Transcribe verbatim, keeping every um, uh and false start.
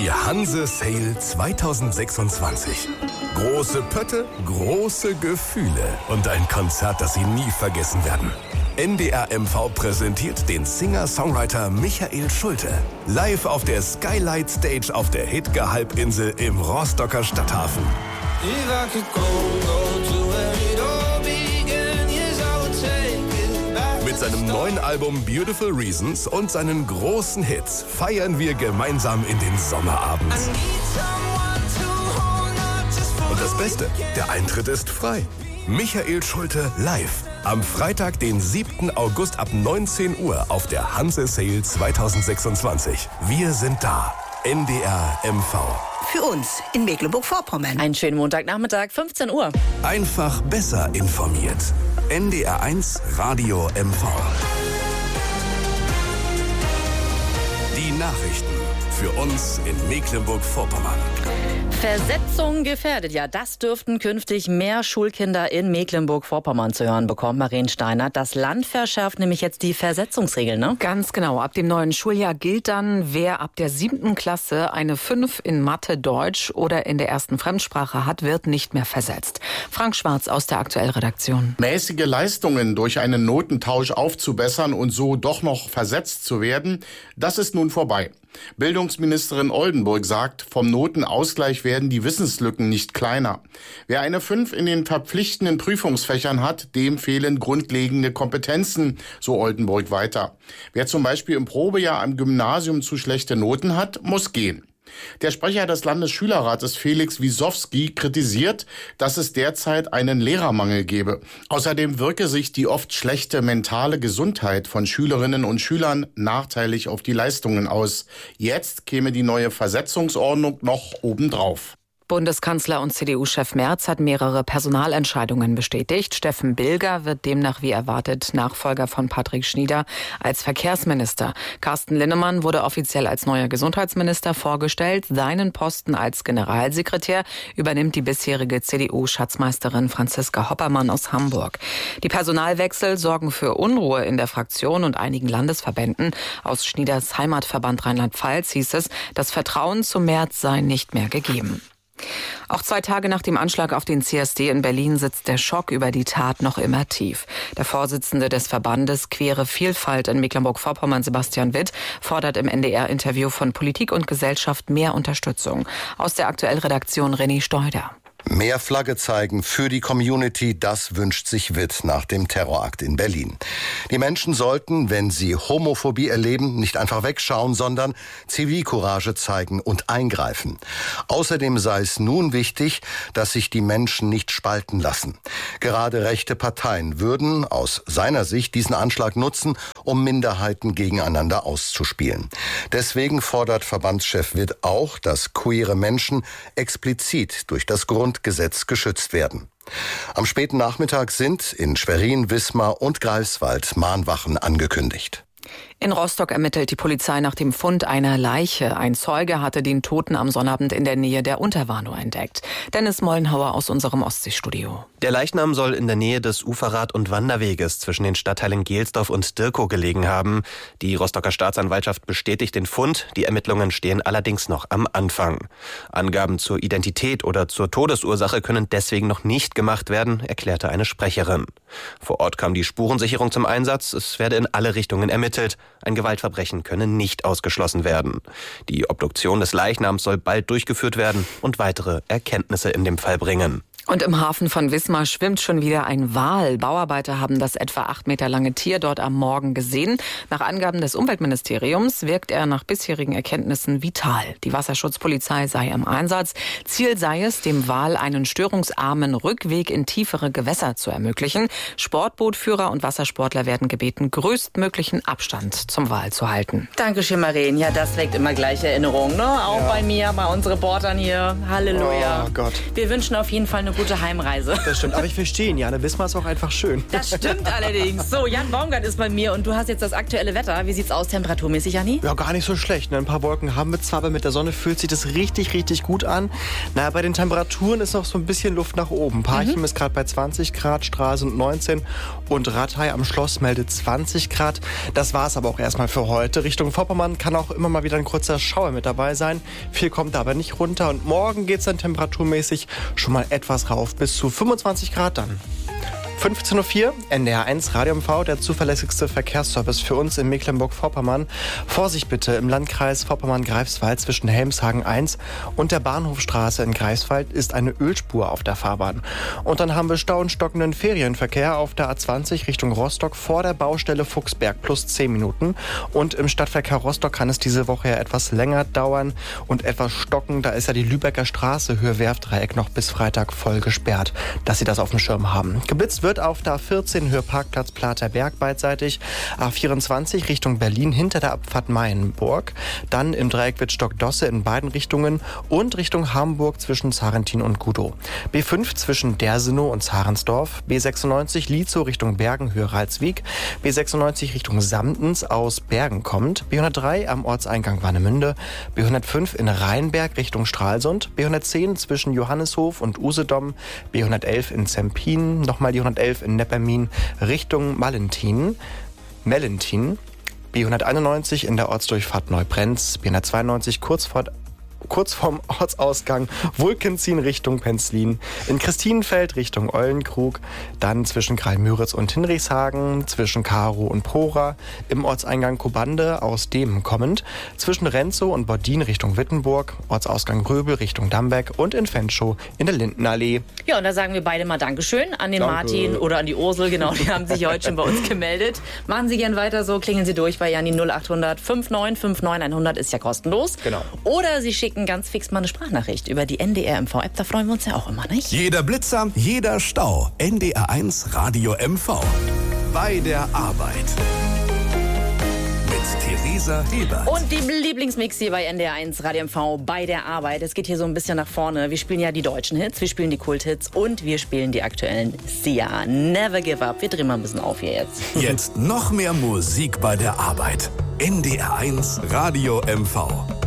Die Hanse Sale zwanzig sechsundzwanzig. Große Pötte, große Gefühle und ein Konzert, das Sie nie vergessen werden. N D R M V präsentiert den Singer-Songwriter Michael Schulte. Live auf der Skylight Stage auf der Hidge-Halbinsel im Rostocker Stadthafen. Mit seinem neuen Album Beautiful Reasons und seinen großen Hits feiern wir gemeinsam in den Sommerabend. Und das Beste, der Eintritt ist frei. Michael Schulte live. Am Freitag, den siebten August ab neunzehn Uhr auf der Hanse Sale zwanzig sechsundzwanzig. Wir sind da. N D R M V. Für uns in Mecklenburg-Vorpommern. Einen schönen Montagnachmittag, fünfzehn Uhr. Einfach besser informiert. N D R eins Radio M V. Die Nachrichten für uns in Mecklenburg-Vorpommern. Versetzung gefährdet. Ja, das dürften künftig mehr Schulkinder in Mecklenburg-Vorpommern zu hören bekommen. Maren Steinert, das Land verschärft nämlich jetzt die Versetzungsregeln, ne? Ganz genau. Ab dem neuen Schuljahr gilt dann, wer ab der siebten Klasse eine fünf in Mathe, Deutsch oder in der ersten Fremdsprache hat, wird nicht mehr versetzt. Frank Schwarz aus der Aktuell-Redaktion. Mäßige Leistungen durch einen Notentausch aufzubessern und so doch noch versetzt zu werden, das ist nun vorbei. Bildungsministerin Oldenburg sagt, vom Notenausgleich werden die Wissenslücken nicht kleiner. Wer eine fünf in den verpflichtenden Prüfungsfächern hat, dem fehlen grundlegende Kompetenzen, so Oldenburg weiter. Wer zum Beispiel im Probejahr am Gymnasium zu schlechte Noten hat, muss gehen. Der Sprecher des Landesschülerrates Felix Wiesowski kritisiert, dass es derzeit einen Lehrermangel gebe. Außerdem wirke sich die oft schlechte mentale Gesundheit von Schülerinnen und Schülern nachteilig auf die Leistungen aus. Jetzt käme die neue Versetzungsordnung noch obendrauf. Bundeskanzler und C D U-Chef Merz hat mehrere Personalentscheidungen bestätigt. Steffen Bilger wird demnach wie erwartet Nachfolger von Patrick Schnieder als Verkehrsminister. Carsten Linnemann wurde offiziell als neuer Gesundheitsminister vorgestellt. Seinen Posten als Generalsekretär übernimmt die bisherige C D U-Schatzmeisterin Franziska Hoppermann aus Hamburg. Die Personalwechsel sorgen für Unruhe in der Fraktion und einigen Landesverbänden. Aus Schnieders Heimatverband Rheinland-Pfalz hieß es, das Vertrauen zu Merz sei nicht mehr gegeben. Auch zwei Tage nach dem Anschlag auf den C S D in Berlin sitzt der Schock über die Tat noch immer tief. Der Vorsitzende des Verbandes Queere Vielfalt in Mecklenburg-Vorpommern, Sebastian Witt, fordert im N D R-Interview von Politik und Gesellschaft mehr Unterstützung. Aus der Aktuell-Redaktion René Steuder. Mehr Flagge zeigen für die Community, das wünscht sich Witt nach dem Terrorakt in Berlin. Die Menschen sollten, wenn sie Homophobie erleben, nicht einfach wegschauen, sondern Zivilcourage zeigen und eingreifen. Außerdem sei es nun wichtig, dass sich die Menschen nicht spalten lassen. Gerade rechte Parteien würden aus seiner Sicht diesen Anschlag nutzen, um Minderheiten gegeneinander auszuspielen. Deswegen fordert Verbandschef Witt auch, dass queere Menschen explizit durch das Grund Gesetz geschützt werden. Am späten Nachmittag sind in Schwerin, Wismar und Greifswald Mahnwachen angekündigt. In Rostock ermittelt die Polizei nach dem Fund einer Leiche. Ein Zeuge hatte den Toten am Sonnabend in der Nähe der Unterwarnow entdeckt. Dennis Mollenhauer aus unserem Ostseestudio. Der Leichnam soll in der Nähe des Uferrad- und Wanderweges zwischen den Stadtteilen Gelsdorf und Dirkow gelegen haben. Die Rostocker Staatsanwaltschaft bestätigt den Fund. Die Ermittlungen stehen allerdings noch am Anfang. Angaben zur Identität oder zur Todesursache können deswegen noch nicht gemacht werden, erklärte eine Sprecherin. Vor Ort kam die Spurensicherung zum Einsatz. Es werde in alle Richtungen ermittelt. Ein Gewaltverbrechen könne nicht ausgeschlossen werden. Die Obduktion des Leichnams soll bald durchgeführt werden und weitere Erkenntnisse in dem Fall bringen. Und im Hafen von Wismar schwimmt schon wieder ein Wal. Bauarbeiter haben das etwa acht Meter lange Tier dort am Morgen gesehen. Nach Angaben des Umweltministeriums wirkt er nach bisherigen Erkenntnissen vital. Die Wasserschutzpolizei sei im Einsatz. Ziel sei es, dem Wal einen störungsarmen Rückweg in tiefere Gewässer zu ermöglichen. Sportbootführer und Wassersportler werden gebeten, größtmöglichen Abstand zum Wal zu halten. Dankeschön, Maren. Ja, das weckt immer gleich Erinnerungen, ne? Auch ja. Bei mir, bei unseren Reportern hier. Halleluja. Oh Gott. Wir wünschen auf jeden Fall eine eine gute Heimreise. Das stimmt, aber ich verstehe ihn, Jana. Wismar ist auch einfach schön. Das stimmt allerdings. So, Jan Baumgart ist bei mir und du hast jetzt das aktuelle Wetter. Wie sieht's aus temperaturmäßig, Janni? Ja, gar nicht so schlecht. Ne? Ein paar Wolken haben wir zwar, aber mit der Sonne fühlt sich das richtig, richtig gut an. Na, bei den Temperaturen ist noch so ein bisschen Luft nach oben. Parchim mhm. ist gerade bei zwanzig Grad, Stralsund neunzehn und Rathai am Schloss meldet zwanzig Grad. Das war's aber auch erstmal für heute. Richtung Vorpommern kann auch immer mal wieder ein kurzer Schauer mit dabei sein. Viel kommt da aber nicht runter und morgen geht's dann temperaturmäßig schon mal etwas rauf, bis zu fünfundzwanzig Grad dann. fünfzehn Uhr vier, N D R eins Radio M V, der zuverlässigste Verkehrsservice für uns in Mecklenburg-Vorpommern. Vorsicht bitte im Landkreis Vorpommern-Greifswald zwischen Helmshagen eins und der Bahnhofstraße in Greifswald ist eine Ölspur auf der Fahrbahn. Und dann haben wir Stau und stockenden Ferienverkehr auf der A zwanzig Richtung Rostock vor der Baustelle Fuchsberg plus zehn Minuten. Und im Stadtverkehr Rostock kann es diese Woche ja etwas länger dauern und etwas stocken. Da ist ja die Lübecker Straße Höhe Werftdreieck noch bis Freitag voll gesperrt, dass Sie das auf dem Schirm haben. Geblitzt wird auf der A vierzehn Höhe Parkplatz Platerberg beidseitig, A vierundzwanzig Richtung Berlin hinter der Abfahrt Mayenburg, dann im Dreieck Wittstock-Dosse in beiden Richtungen und Richtung Hamburg zwischen Zarentin und Gudow. B fünf zwischen Dersenow und Zarensdorf, B sechsundneunzig Lietzow Richtung Bergen Höhe Ralswiek, B sechsundneunzig Richtung Samtens aus Bergen kommt, B hundertdrei am Ortseingang Warnemünde, B hundertfünf in Rheinberg Richtung Stralsund, B hundertzehn zwischen Johannishof und Usedom, B hundertelf in Zempin, nochmal die hundertelf in Neppermin Richtung Malentin, Mellentin, B hunderteinundneunzig in der Ortsdurchfahrt Neubrenz, B hundertzweiundneunzig kurz vor kurz vorm Ortsausgang Wulkenzin Richtung Penzlin, in Christinenfeld Richtung Eulenkrug, dann zwischen Greilmüritz und Hinrichshagen, zwischen Karow und Pora, im Ortseingang Kobande aus Demen kommend, zwischen Renzow und Bordin Richtung Wittenburg, Ortsausgang Röbel Richtung Damberg und in Fenschow in der Lindenallee. Ja, und da sagen wir beide mal Dankeschön an den Danke. Martin oder an die Ursel, genau, die haben sich heute schon bei uns gemeldet. Machen Sie gern weiter so, klingeln Sie durch bei Janni null achthundert neunundfünfzig neunundfünfzig hundert ist ja kostenlos. Genau. Oder Sie schicken ganz fix mal eine Sprachnachricht über die N D R M V-App. Da freuen wir uns ja auch immer, nicht? Jeder Blitzer, jeder Stau. N D R eins Radio M V. Bei der Arbeit. Mit Theresa Ebert. Und dem Lieblingsmix hier bei N D R eins Radio M V bei der Arbeit. Es geht hier so ein bisschen nach vorne. Wir spielen ja die deutschen Hits, wir spielen die Kult-Hits und wir spielen die aktuellen Sia. Never give up. Wir drehen mal ein bisschen auf hier jetzt. Jetzt noch mehr Musik bei der Arbeit. N D R eins Radio M V.